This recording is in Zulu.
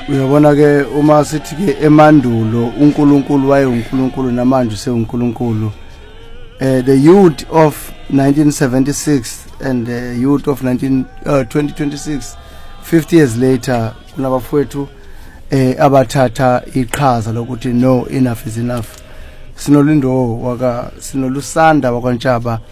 uyabona ke uma sithi ke emandulo uNkulunkulu waye uNkulunkulu namanje sewuNkulunkulu. The youth of 1976 and the youth of 2026, 50 years later, kunabafowethu abathatha iqhaza lokuthi no, enough is enough. Sinolusanda wakwaNtshaba